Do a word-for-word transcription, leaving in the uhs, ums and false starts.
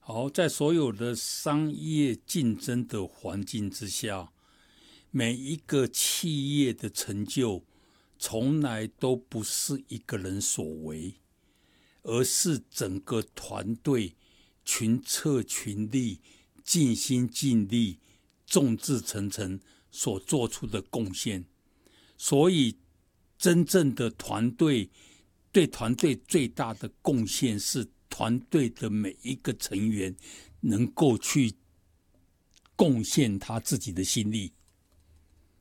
好，在所有的商业竞争的环境之下，每一个企业的成就从来都不是一个人所为，而是整个团队群策群力、尽心尽力、众志成城所做出的贡献。所以真正的团队对团队最大的贡献是团队的每一个成员能够去贡献他自己的心力，